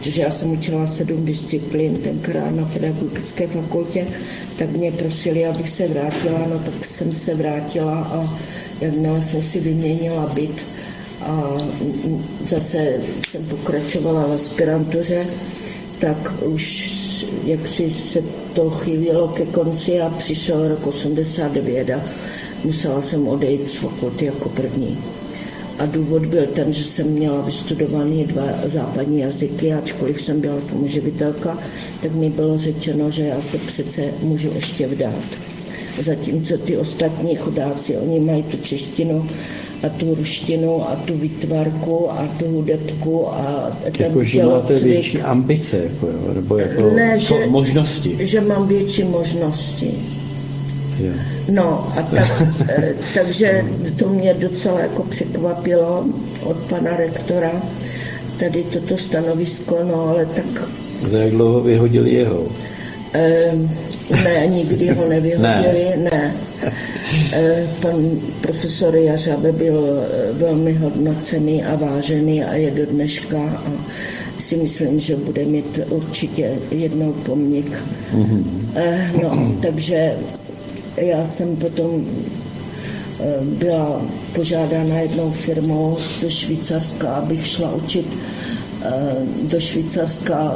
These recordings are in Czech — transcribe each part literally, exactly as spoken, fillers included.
Protože já jsem učila sedm disciplín tenkrát na pedagogické fakultě, tak mě prosili, abych se vrátila, no tak jsem se vrátila a jakmile jsem si vyměnila byt a zase jsem pokračovala v aspirantuře, tak už jak si se to chýlilo ke konci a přišel rok osmdesát devět a musela jsem odejít z fakulty jako první. A důvod byl ten, že jsem měla vystudovaný dva západní jazyky, ačkoliv jsem byla samoživitelka, tak mi bylo řečeno, že já se přece můžu ještě vdát. Zatímco ty ostatní chudáci, oni mají tu češtinu a tu ruštinu a tu výtvarku a tu hudebku a ten jako, že máte větší ambice, jako, nebo jako ne, že, možnosti. Že mám větší možnosti. Jo. No a tak, takže to mě docela jako překvapilo od pana rektora, tady toto stanovisko, no ale tak... Za jak dlouho vyhodili jeho? E, ne, nikdy ho nevyhodili, ne. ne. E, pan profesor Jařabe byl velmi hodnocený a vážený a je do dneška a si myslím, že bude mít určitě jednou pomník. Mm-hmm. E, no, takže já jsem potom byla požádána jednou firmou ze Švýcarska, abych šla učit do Švýcarska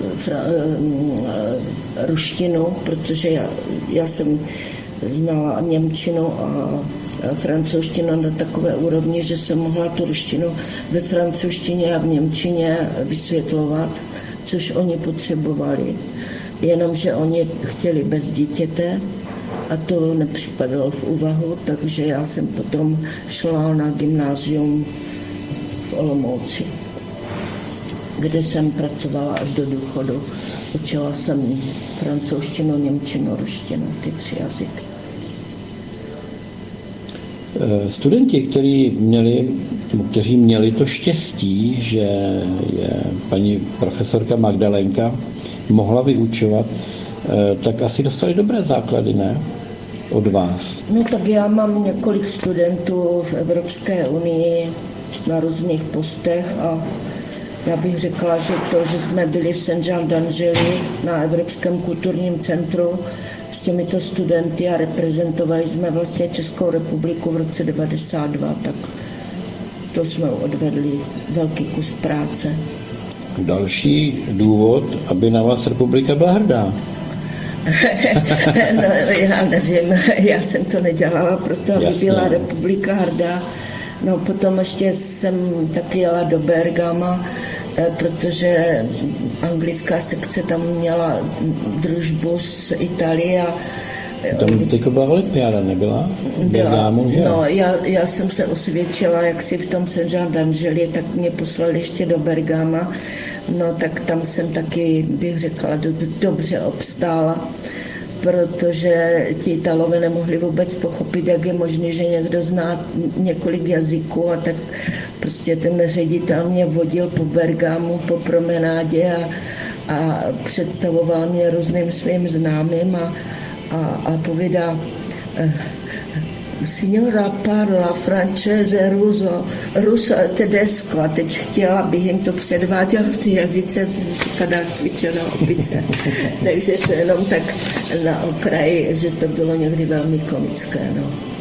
ruštinu, protože já, já jsem znala němčinu a francouzštinu na takové úrovni, že jsem mohla tu ruštinu ve francouzštině a v němčině vysvětlovat, což oni potřebovali. Jenomže oni chtěli bez dítěte, a to nepřipadalo v úvahu, takže já jsem potom šla na gymnázium v Olomouci, kde jsem pracovala až do důchodu. Učila jsem francouzštinu, němčinu, ruštinu, ty tři jazyky. Studenti, kteří měli, kteří měli to štěstí, že je paní profesorka Magdalénka mohla vyučovat, tak asi dostali dobré základy, ne? Od vás. No tak já mám několik studentů v Evropské unii na různých postech a já bych řekla, že to, že jsme byli v Saint-Jean d'Angely na Evropském kulturním centru s těmito studenty a reprezentovali jsme vlastně Českou republiku v roce devadesát dva, tak to jsme odvedli velký kus práce. Další důvod, aby na vás republika byla hrdá. No, já nevím, já jsem to nedělala, proto aby Jasně. byla republika hrdá. No potom ještě jsem taky jela do Bergama, protože anglická sekce tam měla družbu z Itálie a tam teď byla olympiáda, nebyla? Byla. Bergámu, že? No, já, já jsem se osvědčila, jak si v tom Saint-Jean d'Angely, tak mě poslali ještě do Bergama. No, tak tam jsem taky, bych řekla, do, dobře obstála, protože ti Italové nemohli vůbec pochopit, jak je možné, že někdo zná několik jazyků a tak prostě ten ředitel mě vodil po Bergamu, po promenádě a, a představoval mě různým svým známým a A, a povídá, signora parla francese, ruso, ruso, tedesco, a teď chtěla, bych jim to předváděl v té jazyce, kada cvičená opice. Takže to jenom tak na okraji, že to bylo někdy velmi komické. No.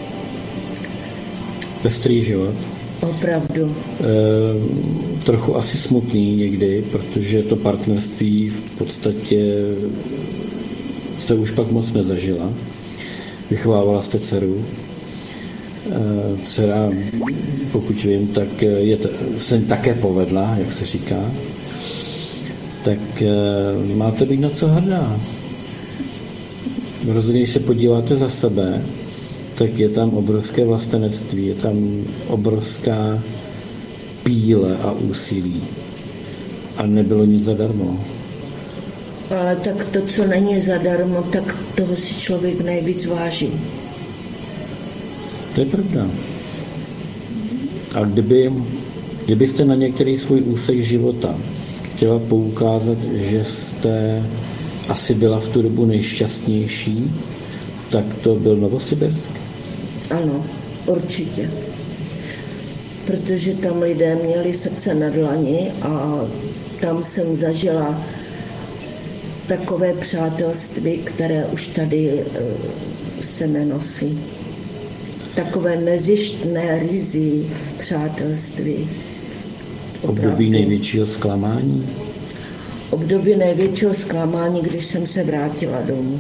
Pestrý život. Opravdu. E, trochu asi smutný někdy, protože to partnerství v podstatě jste už pak moc nezažila. Vychovávala jste dceru. Dcera, pokud vím, tak je, se také povedla, jak se říká. Tak máte být na co hrdá. Rozhodně, když se podíváte za sebe, tak je tam obrovské vlastenectví, je tam obrovská píle a úsilí. A nebylo nic zadarmo. Ale tak to, co není zadarmo, tak toho si člověk nejvíc váží. To je pravda. A kdyby, kdybyste na některý svůj úsek života chtěla poukázat, že jste asi byla v tu dobu nejšťastnější, tak to byl Novosibirsk? Ano, určitě. Protože tam lidé měli srdce na dlani a tam jsem zažila takové přátelství, které už tady se nenosí. Takové nezištné, rizí přátelství. Období největšího zklamání? Období největšího zklamání, když jsem se vrátila domů.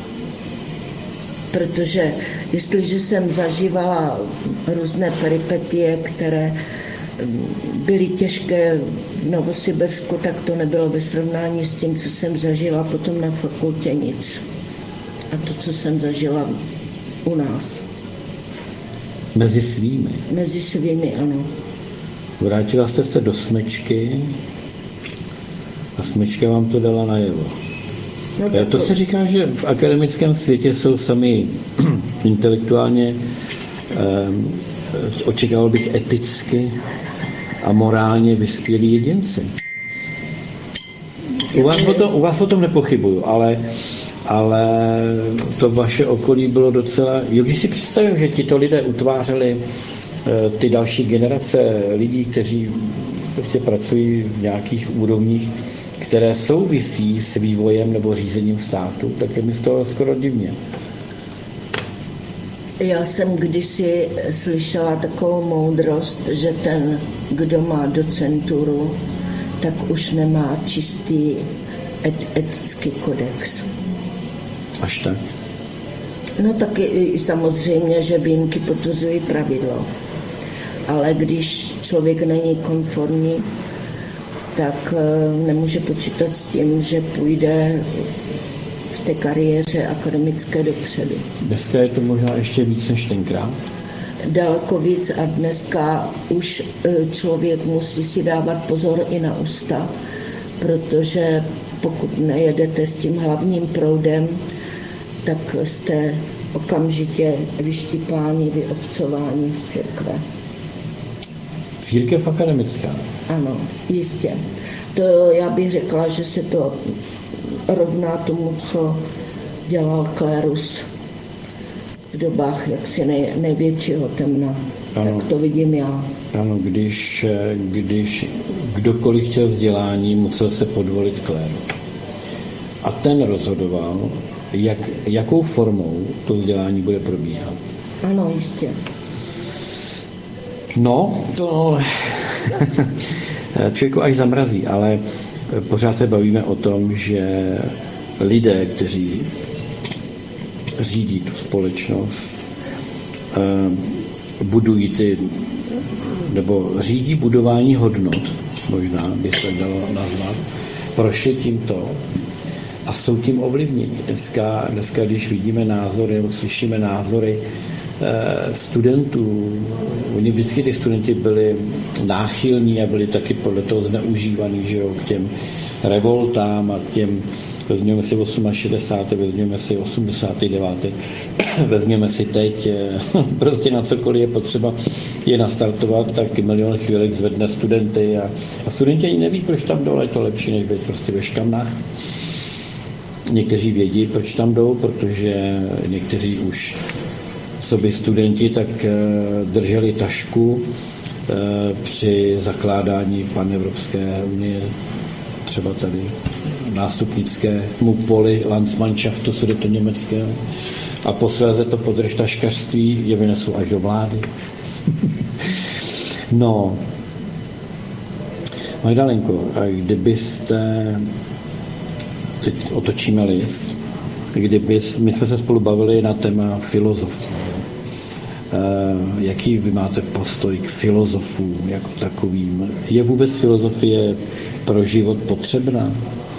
Protože jestliže jsem zažívala různé peripetie, které byly těžké v Novosibirsku, tak to nebylo ve srovnání s tím, co jsem zažila potom na fakultě nic. A to, co jsem zažila u nás. Mezi svými? Mezi svými, ano. Vrátila jste se do Smečky a Smečka vám to dala najevo. No to, to se říká, že v akademickém světě jsou sami intelektuálně, eh, očekával bych eticky a morálně vyspělí jedinci. U vás o tom, u vás o tom nepochybuju, ale, ale to vaše okolí bylo docela... Jo, když si představím, že tito lidé utvářeli eh, ty další generace lidí, kteří prostě pracují v nějakých úrovních, které souvisí s vývojem nebo řízením státu, tak je mi z toho skoro divně. Já jsem kdysi slyšela takovou moudrost, že ten, kdo má docenturu, tak už nemá čistý et- etický kodex. Až tak? No taky samozřejmě, že výjimky potvrzují pravidlo. Ale když člověk není konformní, tak nemůže počítat s tím, že půjde v té kariéře akademické dopředu. Dneska je to možná ještě víc než tenkrát? Daleko víc a dneska už člověk musí si dávat pozor i na ústa, protože pokud nejedete s tím hlavním proudem, tak jste okamžitě vyštípáni, vyobcováni z církve. Církev akademická? Ano, jistě. To já bych řekla, že se to rovná tomu, co dělal klérus v dobách jaksi nej, největšího temna. Ano. Tak to vidím já. Ano, když, když kdokoliv chtěl vzdělání, musel se podvolit kléru. A ten rozhodoval, jak, jakou formou to vzdělání bude probíhat. Ano, jistě. No, to člověku až zamrazí, ale pořád se bavíme o tom, že lidé, kteří řídí tu společnost, budují ty, nebo řídí budování hodnot, možná by se dalo nazvat, prošli tímto a jsou tím ovlivněni. Dneska, dneska když vidíme názory, nebo slyšíme názory studentů, oni vždycky ty studenti byli náchylní a byli taky podle toho zneužívaný, že jo, k těm revoltám a k těm, vezměme si šedesát osm, vezměme si osmdesát devět, vezměme si teď, prostě na cokoliv je potřeba je nastartovat, tak milion chvílek zvedne studenty a, a studenti ani neví, proč tam dole je to lepší, než být prostě ve škamnách. Někteří vědí, proč tam jdou, protože někteří už co by studenti, tak drželi tašku při zakládání panevropské unie, třeba tady nástupnickému poli Landsmannschaftu sudetoněmeckého a posléze to podržtaškařství je vyneslo až do vlády. No, Magdalenko, a kdybyste, teď otočíme list, kdyby, my jsme se spolu bavili na téma filozofů. E, jaký vy máte postoj k filozofům jako takovým? Je vůbec filozofie pro život potřebná?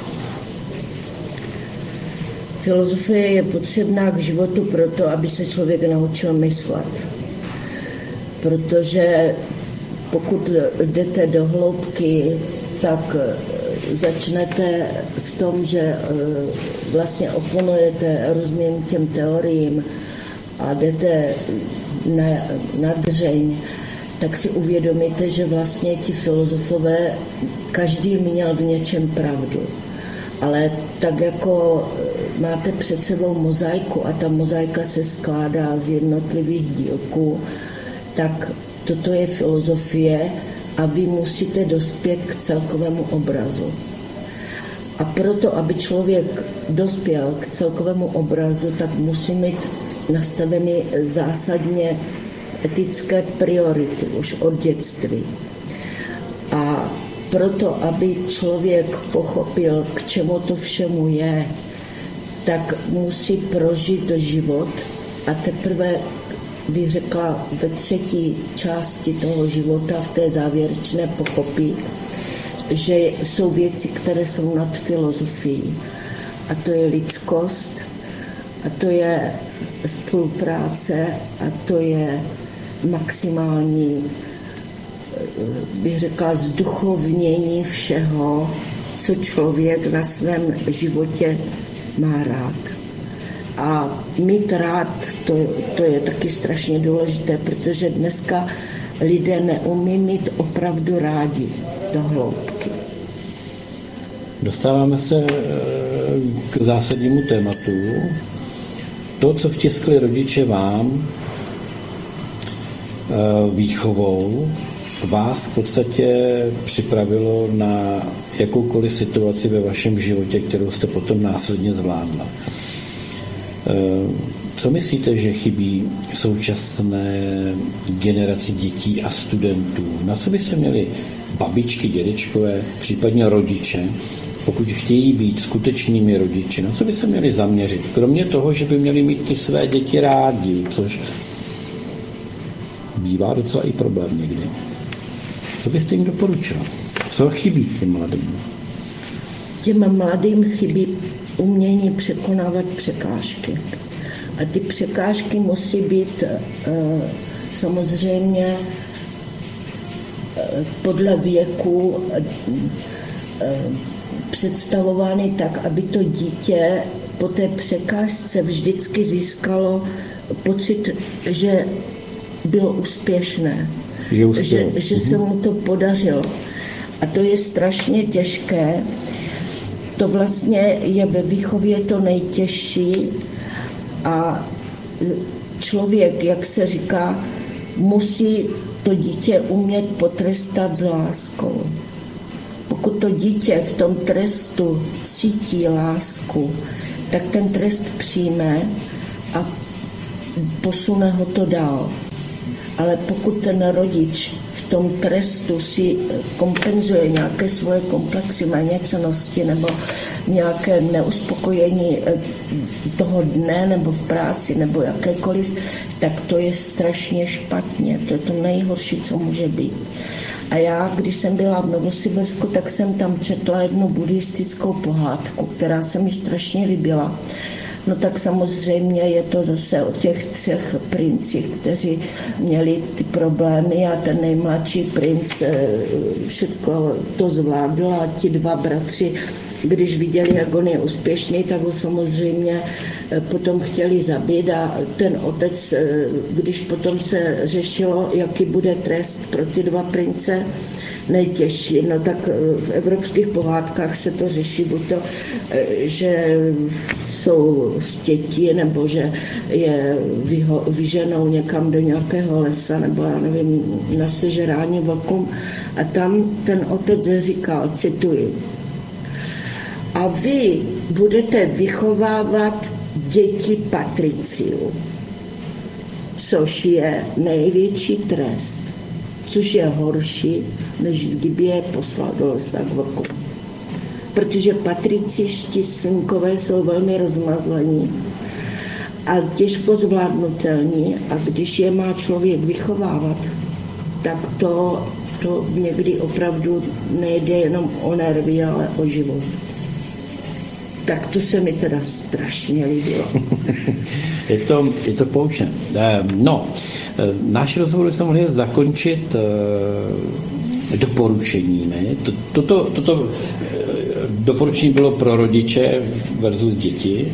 Filozofie je potřebná k životu proto, aby se člověk naučil myslet. Protože pokud jdete do hloubky, tak začnete v tom, že vlastně oponujete různým těm teoriím a jdete na, na dřeň, tak si uvědomíte, že vlastně ti filozofové, každý měl v něčem pravdu. Ale tak jako máte před sebou mozaiku a ta mozaika se skládá z jednotlivých dílků, tak toto je filozofie a vy musíte dospět k celkovému obrazu. A proto, aby člověk dospěl k celkovému obrazu, tak musí mít nastaveny zásadně etické priority už od dětství. A proto, aby člověk pochopil, k čemu to všemu je, tak musí prožít život a teprve, bych řekla, ve třetí části toho života, v té závěrečné, pochopí, že jsou věci, které jsou nad filozofií. A to je lidskost, a to je spolupráce, a to je maximální, bych řekla, zduchovnění všeho, co člověk na svém životě má rád. A mít rád, to, to je taky strašně důležité, protože dneska lidé neumí mít opravdu rádi do hloubky. Dostáváme se k zásadnímu tématu. To, co vtiskli rodiče vám výchovou, vás v podstatě připravilo na jakoukoliv situaci ve vašem životě, kterou jste potom následně zvládla. Co myslíte, že chybí současné generaci dětí a studentů? Na co by se měli babičky, dědečkové, případně rodiče, pokud chtějí být skutečnými rodiči, na co by se měli zaměřit? Kromě toho, že by měli mít ty své děti rádi, což bývá docela i problém někdy. Co byste jim doporučila? Co chybí těm mladým? Těm mladým chybí umění překonávat překážky. A ty překážky musí být uh, samozřejmě uh, podle věku uh, uh, představovány tak, aby to dítě po té překážce vždycky získalo pocit, že bylo úspěšné, že, že, že se mu to podařilo. A to je strašně těžké. To vlastně je ve výchově to nejtěžší a člověk, jak se říká, musí to dítě umět potrestat s láskou. Pokud to dítě v tom trestu cítí lásku, tak ten trest přijme a posune ho to dál. Ale pokud ten rodič v tom trestu si kompenzuje nějaké svoje komplexy, méněcennosti nebo nějaké neuspokojení toho dne nebo v práci nebo jakékoliv, tak to je strašně špatně. To je to nejhorší, co může být. A já, když jsem byla v Novosibirsku, tak jsem tam četla jednu buddhistickou pohádku, která se mi strašně líbila. No tak samozřejmě je to zase o těch třech princich, kteří měli ty problémy a ten nejmladší princ všecko to zvládl a ti dva bratři, když viděli, jak on je úspěšný, tak ho samozřejmě potom chtěli zabít a ten otec, když potom se řešilo, jaký bude trest pro ty dva prince, nejtěžší. No tak v evropských pohádkách se to řeší, buď to, že jsou stěti, nebo že je vyho, vyženou někam do nějakého lesa, nebo já nevím, na sežrání vlkům. A tam ten otec říkal, cituji, a vy budete vychovávat děti patriciů, což je největší trest, což je horší, než kdyby je poslal do lesa k vlku. Protože patriciští synkové jsou velmi rozmazlení a těžko zvládnutelní a když je má člověk vychovávat, tak to, to někdy opravdu nejde jenom o nervy, ale o život. Tak to se mi teda strašně líbilo. je, to, je to poučné. No, náš rozhovor jsme mohli zakončit doporučeními. Toto, toto doporučení bylo pro rodiče versus děti.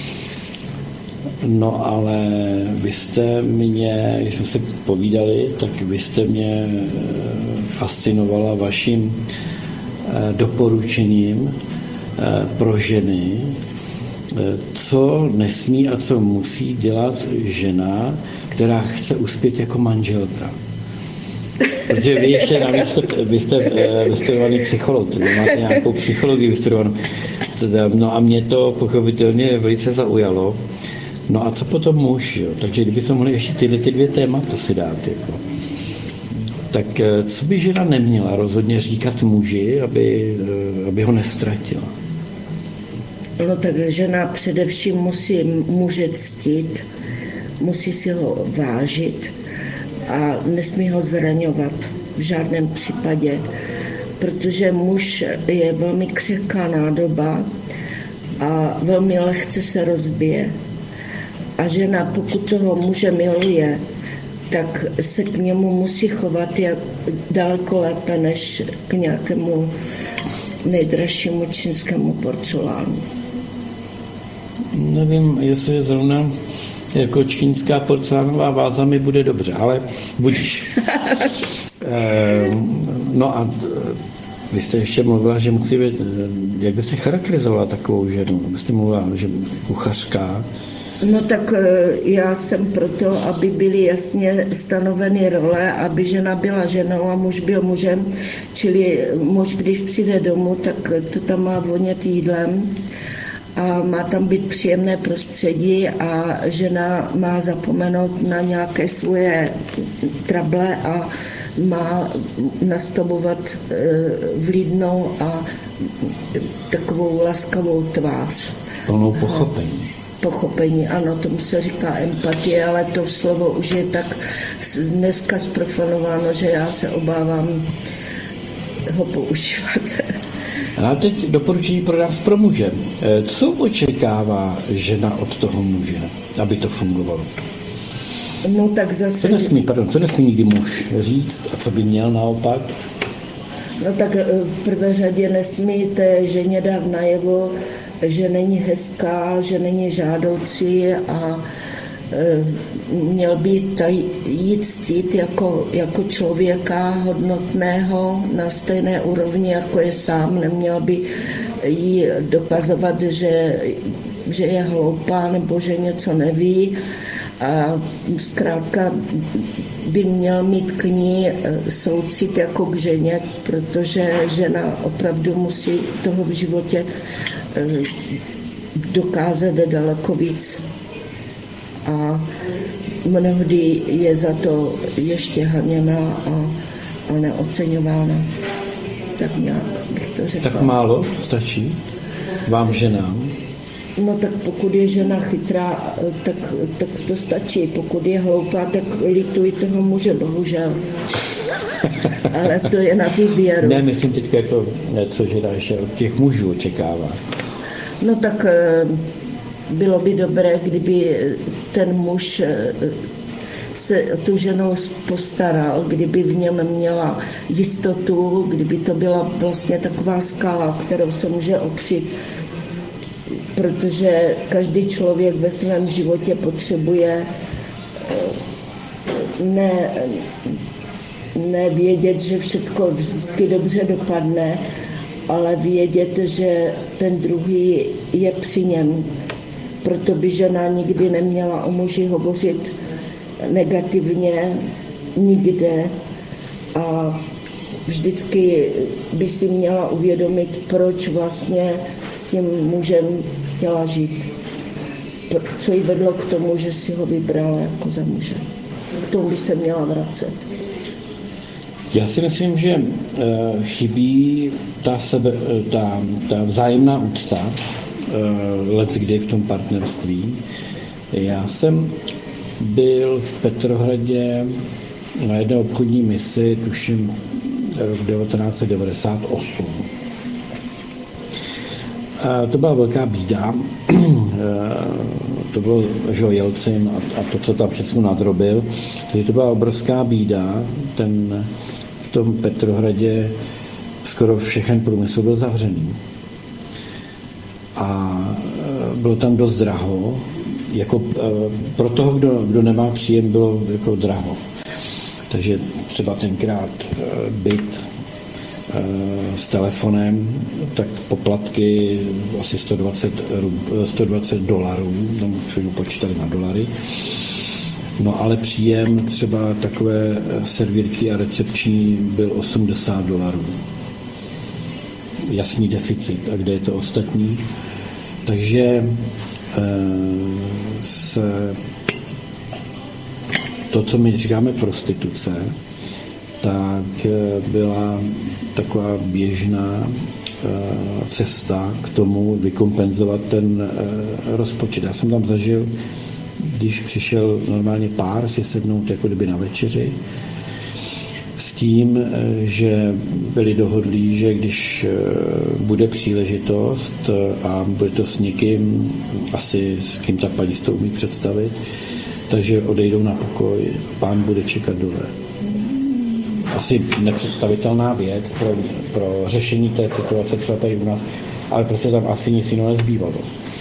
No ale vy jste mě, když jsme se povídali, tak vy jste mě fascinovala vaším doporučením pro ženy, co nesmí a co musí dělat žena, která chce uspět jako manželka. Protože vy ještě navíc jste, vy jste vystudovaný psycholog, vy máte nějakou psychologii vystudovanou. No a mě to pochopitelně velice zaujalo. No a co potom muž, jo? Takže kdybychom mohli ještě tyhle ty dvě témata si dát, jako. Tak co by žena neměla rozhodně říkat muži, aby, aby ho nestratila? No tak žena především musí muže ctít, musí si ho vážit a nesmí ho zraňovat v žádném případě, protože muž je velmi křehká nádoba a velmi lehce se rozbije. A žena, pokud toho muže miluje, tak se k němu musí chovat jak daleko lépe než k nějakému nejdražšímu čínskému porcelánu. Nevím, jestli zrovna jako čínská porcelánová váza mi bude dobře, ale budíš. e, no a vy jste ještě mluvila, že musí být, jak byste charakterizovala takovou ženu? Byste mluvila, že kuchařka. No tak já jsem proto, aby byly jasně stanoveny role, aby žena byla ženou a muž byl mužem, čili muž, když přijde domů, tak to tam má vonět jídlem a má tam být příjemné prostředí a žena má zapomenout na nějaké svoje trable a má nastavovat vlídnou a takovou laskavou tvář. Plnou pochopení. Pochopení, ano, tomu se říká empatie, ale to slovo už je tak dneska zprofanováno, že já se obávám ho používat. A teď doporučení pro nás, pro muže. Co očekává žena od toho muže, aby to fungovalo? No tak zase... Co nesmí, pardon, co nesmí nikdy muž říct a co by měl naopak? No tak v prvé řadě nesmí té ženě dát najevo, že není hezká, že není žádoucí a e, měl by taj, jít ctít jako, jako člověka hodnotného na stejné úrovni, jako je sám. Neměl by jí dokazovat, že, že je hloupá nebo že něco neví. A zkrátka by měl mít k ní soucit jako k ženě, protože žena opravdu musí toho v životě dokázat daleko víc. A mnohdy je za to ještě haněna a, a neoceňována. Tak nějak bych to řekla. Tak málo stačí vám ženám? No tak pokud je žena chytrá, tak, tak to stačí. Pokud je hloupá, tak lituj toho muže, bohužel. Ale to je na výběru. Ne, myslím teďka jako, co žena ještě od těch mužů očekává. No tak bylo by dobré, kdyby ten muž se tu ženou postaral, kdyby v něm měla jistotu, kdyby to byla vlastně taková skala, kterou se může opřít, protože každý člověk ve svém životě potřebuje ne, ne vědět, že všechno vždycky dobře dopadne, ale vědět, že ten druhý je při něm. Proto by žena nikdy neměla o muži hovořit negativně, nikde. A vždycky by si měla uvědomit, proč vlastně s tím mužem chtěla žít. Co jí vedlo k tomu, že si ho vybrala jako za muže. K tomu by se měla vracet. Já si myslím, že chybí ta, sebe, ta, ta vzájemná úcta leckdy v tom partnerství. Já jsem byl v Petrohradě na jedné obchodní misi, tuším rok devatenáct set devadesát osm. A to byla velká bída. To byl že Jelcin a, a to, co tam všechno nadrobil. Takže to byla obrovská bída. Ten, v tom Petrohradě skoro všechen průmysl byl zavřený. A bylo tam dost draho. Jako, pro toho, kdo, kdo nemá příjem, bylo jako draho. Takže třeba tenkrát byt s telefonem, tak poplatky asi sto dvacet dolarů, tam počítali na dolary. No ale příjem třeba takové servírky a recepční byl osmdesát dolarů. Jasný deficit. A kde je to ostatní? Takže se to, co my říkáme prostituce, tak byla taková běžná cesta k tomu vykompenzovat ten rozpočet. Já jsem tam zažil, když přišel normálně pár si sednout jako kdyby na večeři, s tím, že byli dohodlí, že když bude příležitost a bude to s někým, asi s kým ta paní to umí představit, takže odejdou na pokoj, pán bude čekat dole. Asi nepředstavitelná věc pro, pro řešení té situace třeba tady u nás, ale prostě tam asi nic jiného nezbývalo.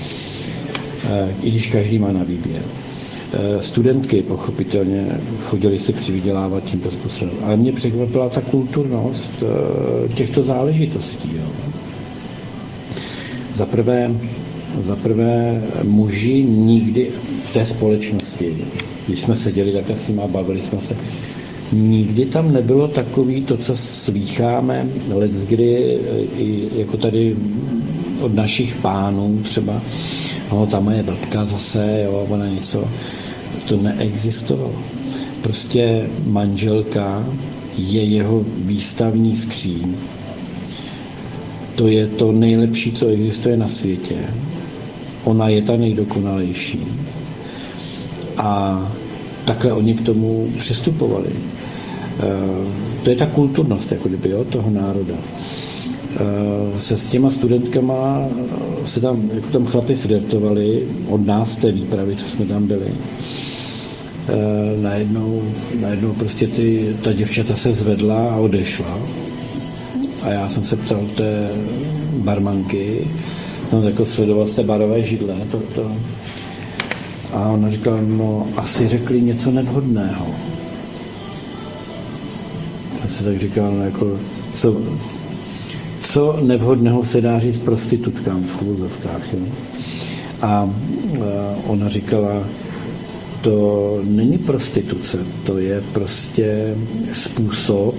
I když každý má na výběr. Studentky pochopitelně chodily si přivydělávat tímto způsobem. Ale mě překvapila ta kulturnost těchto záležitostí. Jo. Za prvé, za prvé muži nikdy v té společnosti, když jsme seděli takhle s nimi a bavili jsme se, nikdy tam nebylo takový to, co slýcháme leckdy, jako tady od našich pánů třeba, no, ta moje blbka zase, jo, ona něco. To neexistovalo. Prostě manželka je jeho výstavní skříň. To je to nejlepší, co existuje na světě. Ona je ta nejdokonalejší. A takhle oni k tomu přistupovali. To je ta kulturnost, jako kdyby, jo, toho národa. Se s těma studentkama se tam, jako tam chlapi flirtovali od nás té výpravy, co jsme tam byli. E, najednou, najednou prostě ty, ta děvčata se zvedla a odešla. A já jsem se ptal té barmanky, jsem jako sledoval se barové židle. To, to. A ona říkala, no asi řekli něco nevhodného. Jsem si tak říkal, no jako, co... Co nevhodného se dá říct prostitutkám v úvozovkách. A ona říkala, to není prostituce, to je prostě způsob,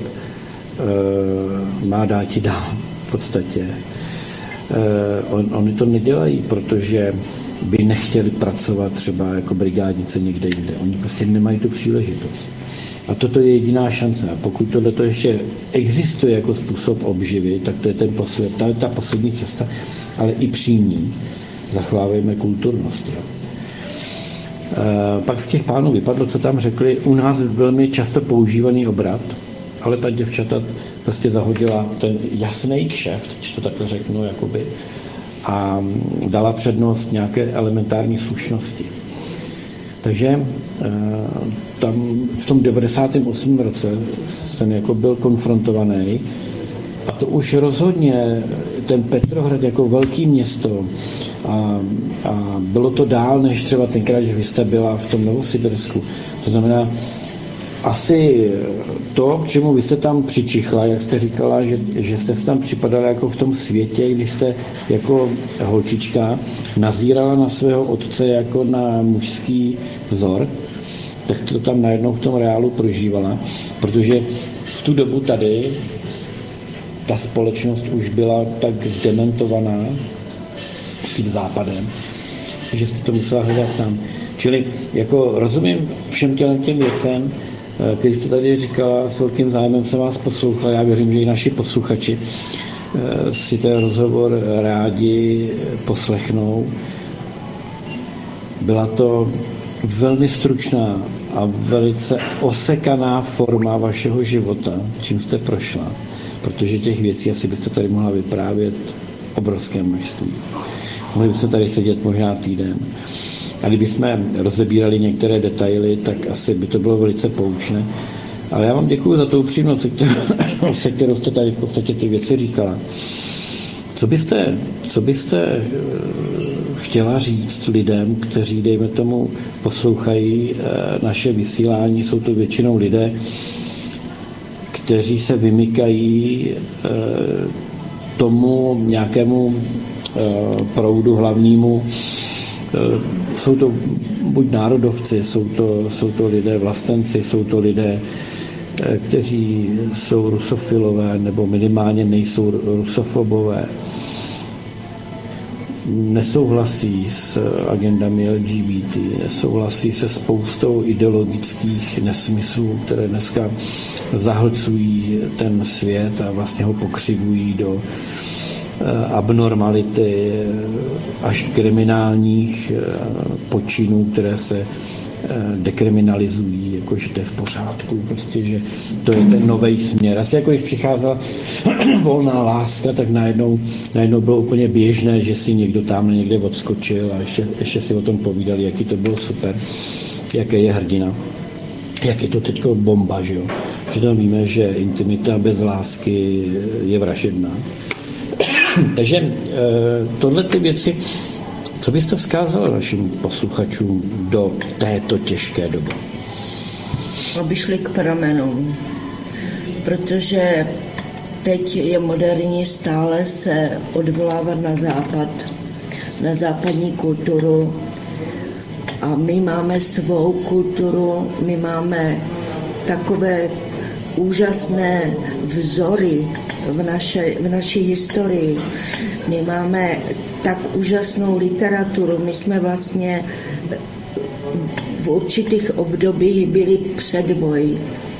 má dát ti dál v podstatě. On, oni to nedělají, protože by nechtěli pracovat třeba jako brigádnice někde jinde. Oni prostě nemají tu příležitost. A toto je jediná šance. A pokud tohleto ještě existuje jako způsob obživy, tak to je ten posled, ta, ta poslední cesta, ale i přímý. Zachovávejme kulturnost. Jo. E, pak z těch pánů vypadlo, co tam řekli, u nás velmi často používaný obrat, ale ta děvčata prostě zahodila ten jasný kšeft, když to takhle řeknu, jakoby, a dala přednost nějaké elementární slušnosti. Takže tam v tom devadesátém osmém roce jsem jako byl konfrontovaný a to už rozhodně ten Petrohrad jako velký město a, a bylo to dál než třeba tenkrát, když vy jste byla v tom Novosibirsku. To znamená, asi to, k čemu vy jste tam přičichla, jak jste říkala, že, že jste se tam připadala jako v tom světě, když jste jako holčička nazírala na svého otce jako na mužský vzor, tak jste to tam najednou v tom reálu prožívala, protože v tu dobu tady ta společnost už byla tak zdementovaná tím západem, že jste to musela hledat sám. Čili jako rozumím všem těm těm věcem, který jste tady říkala, s velkým zájmem jsem vás poslouchal, já věřím, že i naši posluchači si ten rozhovor rádi poslechnou. Byla to velmi stručná a velice osekaná forma vašeho života, čím jste prošla, protože těch věcí asi byste tady mohla vyprávět obrovské množství. Mohli byste tady sedět možná týden. A kdybychom rozebírali některé detaily, tak asi by to bylo velice poučné. Ale já vám děkuji za tu upřímnost, se kterou jste tady v podstatě ty věci říkala. Co byste, co byste chtěla říct lidem, kteří, dejme tomu, poslouchají naše vysílání, jsou to většinou lidé, kteří se vymykají tomu nějakému proudu hlavnímu Jsou to buď národovci, jsou to, jsou to lidé vlastenci, jsou to lidé, kteří jsou rusofilové nebo minimálně nejsou rusofobové. Nesouhlasí s agendami L G B T, nesouhlasí se spoustou ideologických nesmyslů, které dneska zahlcují ten svět a vlastně ho pokřivují do abnormality až kriminálních počinů, které se dekriminalizují, jakože to je v pořádku, prostě, že to je ten nový směr. Asi jako když přicházela volná láska, tak najednou, najednou bylo úplně běžné, že si někdo tam někde odskočil a ještě, ještě si o tom povídali, jaký to bylo super, jaký je hrdina, jak je to teďko bomba, že jo. Přitom víme, že intimita bez lásky je vražedná. Takže tohle ty věci, co byste vzkázal našim posluchačům do této těžké doby? Aby šli k pramenům, protože teď je moderní stále se odvolávat na západ, na západní kulturu a my máme svou kulturu, my máme takové úžasné vzory v, naše, v naší historii. My máme tak úžasnou literaturu. My jsme vlastně v určitých obdobích byli předvoj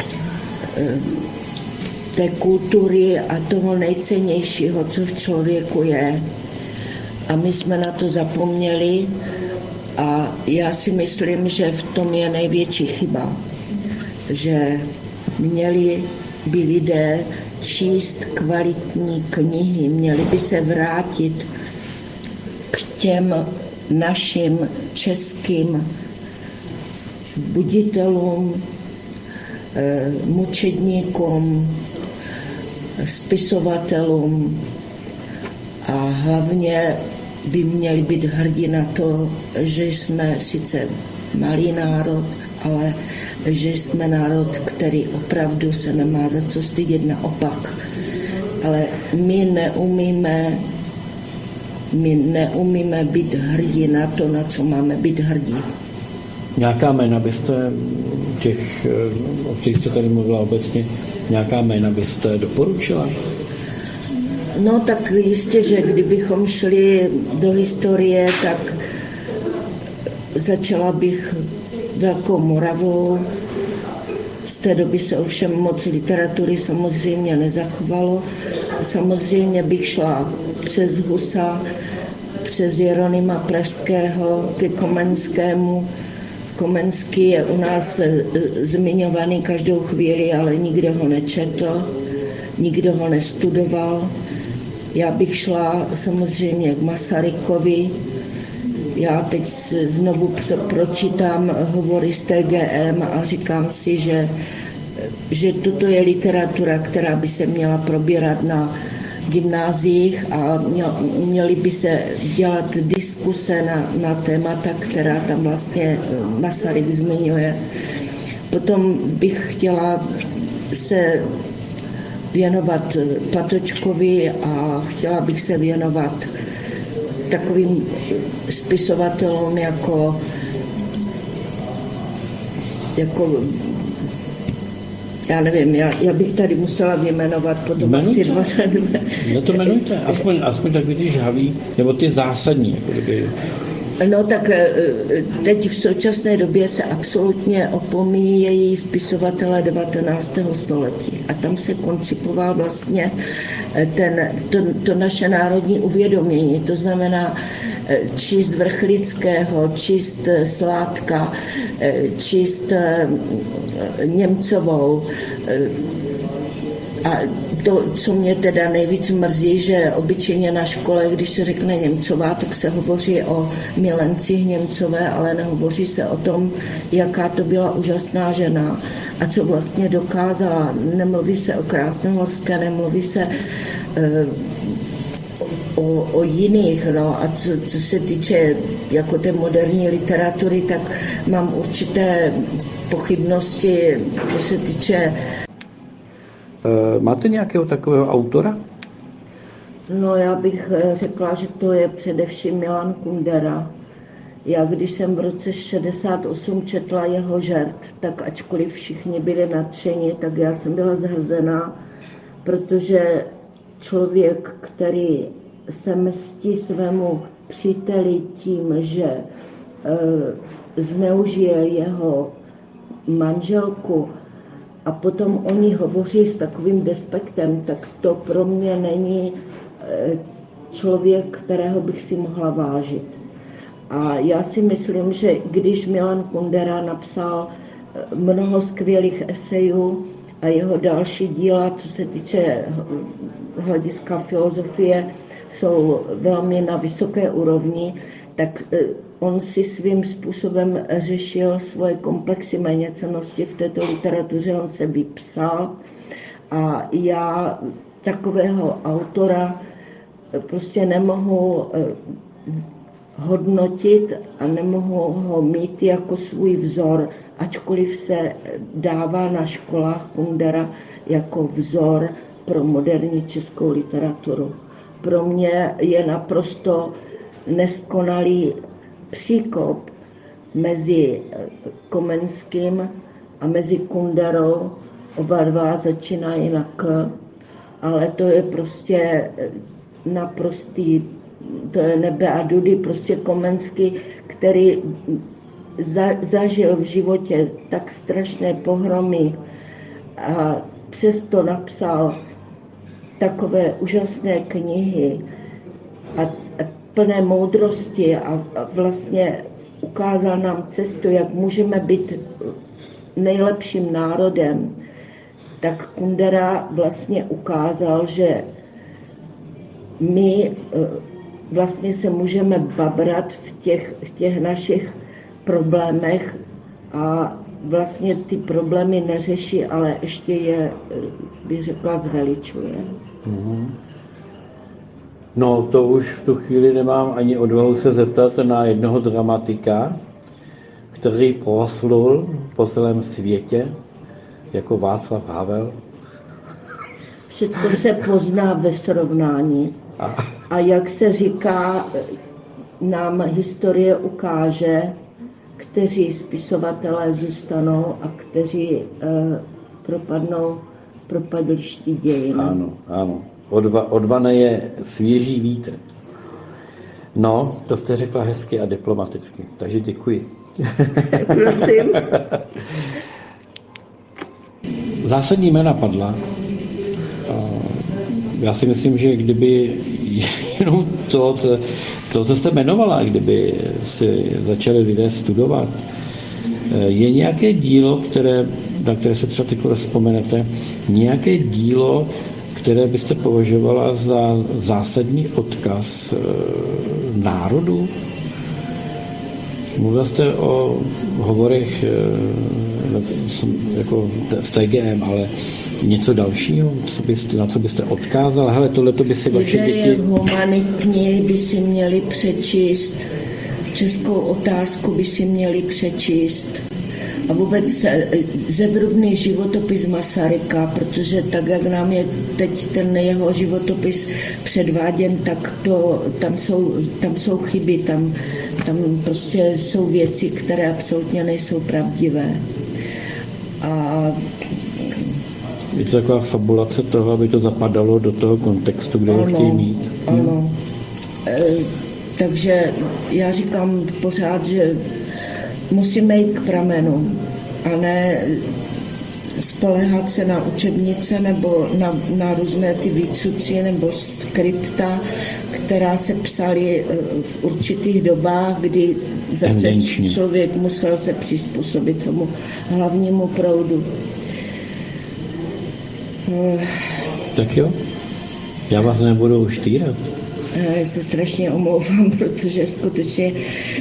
té kultury a toho nejcennějšího, co v člověku je. A my jsme na to zapomněli a já si myslím, že v tom je největší chyba, že měli by lidé číst kvalitní knihy, měli by se vrátit k těm našim českým buditelům, mučedníkům, spisovatelům a hlavně by měli být hrdí na to, že jsme sice malý národ, ale že jsme národ, který opravdu se nemá za co stydět, naopak. Ale my neumíme, my neumíme být hrdí na to, na co máme být hrdí. Nějaká jména byste těch, o kterých jste tady mluvila obecně, nějaká jména byste doporučila? No tak jistě, že kdybychom šli do historie, tak začala bych Velkou Moravou. Z té doby se ovšem moc literatury samozřejmě nezachovalo. Samozřejmě bych šla přes Husa, přes Jeronýma Pražského ke Komenskému. Komenský je u nás zmiňovaný každou chvíli, ale nikdo ho nečetl, nikdo ho nestudoval. Já bych šla samozřejmě k Masarykovi. Já teď znovu pročítám hovory z T G M a říkám si, že, že toto je literatura, která by se měla probírat na gymnáziích a měly by se dělat diskuse na, na témata, která tam vlastně Masaryk zmiňuje. Potom bych chtěla se věnovat Patočkovi a chtěla bych se věnovat takovým spisovatelům jako, jako já nevím, já, já bych tady musela vyjmenovat potom jmenujte. Asi dvacet. No to jmenujte, aspoň, aspoň takový ty žhavý, nebo ty zásadní. Jako kdyby. No tak teď v současné době se absolutně opomíjejí spisovatelé devatenáctého století. A tam se koncipoval vlastně ten, to, to naše národní uvědomění. To znamená číst Vrchlického, číst Sládka, číst Němcovou. A to, co mě teda nejvíc mrzí, že obyčejně na škole, když se řekne Němcová, tak se hovoří o milencích Němcové, ale nehovoří se o tom, jaká to byla úžasná žena a co vlastně dokázala. Nemluví se o Krásnohorské, nemluví se e, o, o jiných. No. A co, co se týče jako té moderní literatury, tak mám určité pochybnosti, co se týče. Máte nějakého takového autora? No já bych řekla, že to je především Milan Kundera. Já když jsem v roce šedesát osm četla jeho Žert, tak ačkoliv všichni byli nadšeni, tak já jsem byla zhrzená, protože člověk, který se mstí svému příteli tím, že e, zneužije jeho manželku a potom o ní hovoří s takovým despektem, tak to pro mě není e, člověk, kterého bych si mohla vážit. A já si myslím, že když Milan Kundera napsal mnoho skvělých esejů a jeho další díla, co se týče hlediska filozofie, jsou velmi na vysoké úrovni, tak on si svým způsobem řešil svoje komplexy méněcennosti v této literatuře, on se vypsal a já takového autora prostě nemohu hodnotit a nemohu ho mít jako svůj vzor, ačkoliv se dává na školách Kundera jako vzor pro moderní českou literaturu. Pro mě je naprosto neskonalý příkop mezi Komenským a mezi Kunderou. Oba dva začínají na K, ale to je prostě naprostý, to je nebe a dudy, prostě Komenský, který za, zažil v životě tak strašné pohromy a přesto napsal takové úžasné knihy a, a plné moudrosti a, a vlastně ukázal nám cestu, jak můžeme být nejlepším národem, tak Kundera vlastně ukázal, že my vlastně se můžeme babrat v těch, v těch našich problémech a vlastně ty problémy neřeší, ale ještě je, bych řekla, zveličuje. Mm-hmm. No, to už v tu chvíli nemám ani odvahu se zeptat na jednoho dramatika, který proslul po celém světě jako Václav Havel. Všechno se pozná ve srovnání. A, a jak se říká, nám historie ukáže, kteří spisovatelé zůstanou a kteří eh, propadnou propadlišti dějin. Ano, ano. Odva, odvane je svěží vítr. No, to jste řekla hezky a diplomaticky, takže děkuji. Prosím. Zásadní jména padla. Já si myslím, že kdyby jenom to, co, to, co jste jmenovala, kdyby si začali lidé studovat, je nějaké dílo, které, na které se třeba teď vzpomenete, nějaké dílo, které byste považovala za zásadní odkaz národu? Mluvila jste o hovorech jako z T G M, ale něco dalšího, co byste, na co byste odkázal? Hele, tohleto by si vaše děti... Humanitní by si měli přečíst, českou otázku by si měli přečíst a vůbec zevrubný životopis Masaryka, protože tak, jak nám je teď ten jeho životopis předváděn, tak to, tam, jsou, tam jsou chyby, tam, tam prostě jsou věci, které absolutně nejsou pravdivé. A je to taková fabulace toho, aby to zapadalo do toho kontextu, kde ho chtějí mít. Ano. E, takže já říkám pořád, že musíme jít k pramenu a ne spoléhat se na učebnice nebo na, na různé ty výcuci nebo skripta, která se psaly v určitých dobách, kdy zase Tendenčně. Člověk musel se přizpůsobit tomu hlavnímu proudu. Tak jo, já vás nebudu už týrat. Já se strašně omlouvám, protože skutečně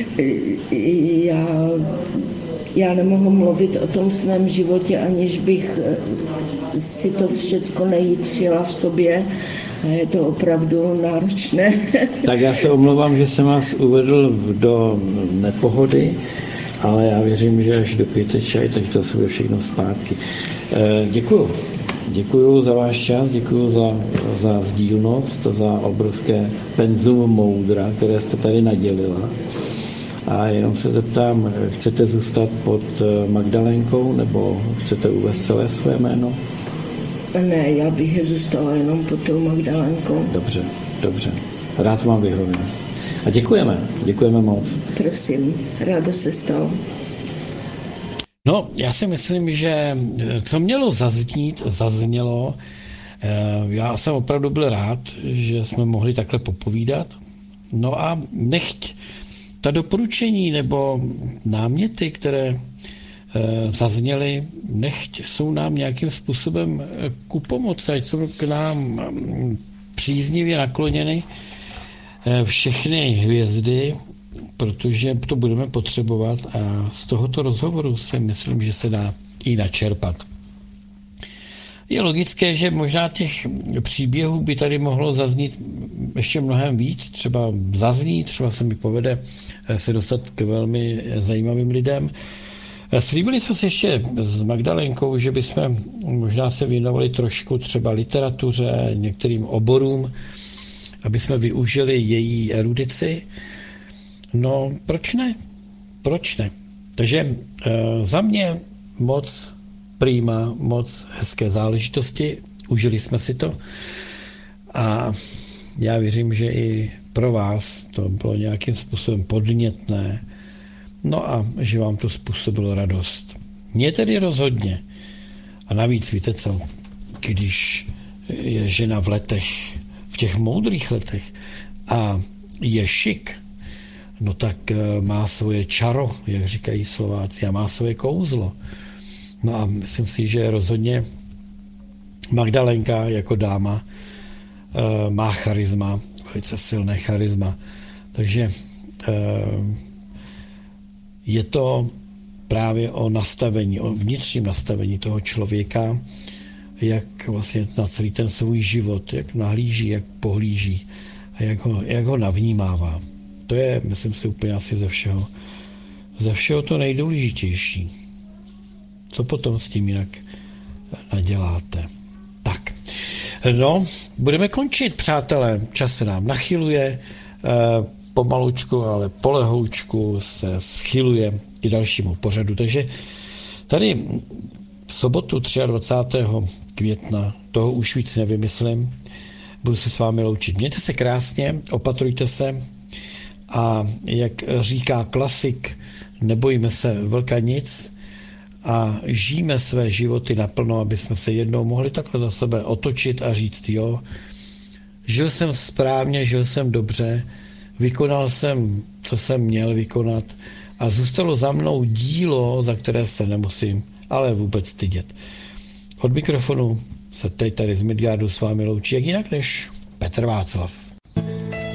já, já nemohu mluvit o tom svém životě, aniž bych si to všecko nejítřila v sobě. A je to opravdu náročné. Tak já se omlouvám, že jsem vás uvedl do nepohody, ale já věřím, že až dopijete čaj, tak to se bude všechno zpátky. Děkuju. Děkuju za váš čas, děkuju za, za sdílnost, za obrovské penzum moudra, které jste tady nadělila. A jenom se zeptám, chcete zůstat pod Magdalénkou nebo chcete uvést celé své jméno? Ne, já bych je zůstala jenom pod tou Magdalénkou. Dobře, dobře. Rád vám vyhovím. A děkujeme, děkujeme moc. Prosím, ráda se stalo. No, já si myslím, že co mělo zaznít, zaznělo. Já jsem opravdu byl rád, že jsme mohli takhle popovídat. No a nechť ta doporučení nebo náměty, které zazněly, nechť jsou nám nějakým způsobem ku pomoci, ať jsou k nám příznivě nakloněny všechny hvězdy, protože to budeme potřebovat a z tohoto rozhovoru si myslím, že se dá i načerpat. Je logické, že možná těch příběhů by tady mohlo zaznít ještě mnohem víc, třeba zaznít, třeba se mi povede se dostat k velmi zajímavým lidem. Slíbili jsme si ještě s Magdalénkou, že bychom možná se věnovali trošku třeba literatuře, některým oborům, aby jsme využili její erudici. No, proč ne? Proč ne? Takže e, za mě moc prima, moc hezké záležitosti, užili jsme si to a já věřím, že i pro vás to bylo nějakým způsobem podnětné, no a že vám to způsobilo radost. Mně tedy rozhodně. A navíc víte co, když je žena v letech, v těch moudrých letech a je šik, no tak má svoje čaro, jak říkají Slováci, a má svoje kouzlo. No a myslím si, že rozhodně Magdalénka jako dáma má charisma, velice silné charisma. Takže je to právě o nastavení, o vnitřním nastavení toho člověka, jak vlastně na celý ten svůj život, jak nahlíží, jak pohlíží a jak ho, jak ho navnímává. To je, myslím si, úplně asi ze všeho, ze všeho to nejdůležitější. Co potom s tím jinak naděláte? Tak, no, budeme končit, přátelé, čas se nám nachyluje, pomalučku, ale polehoučku se schyluje k dalšímu pořadu, takže tady v sobotu dvacátého třetího května, toho už víc nevymyslím, budu se s vámi loučit. Mějte se krásně, opatrujte se a jak říká klasik, nebojíme se vlka nic a žijeme své životy naplno, aby jsme se jednou mohli takhle za sebe otočit a říct, jo, žil jsem správně, žil jsem dobře, vykonal jsem, co jsem měl vykonat a zůstalo za mnou dílo, za které se nemusím ale vůbec stydět. Od mikrofonu se teď tady z Midgardu s vámi loučí, jak jinak než Petr Václav.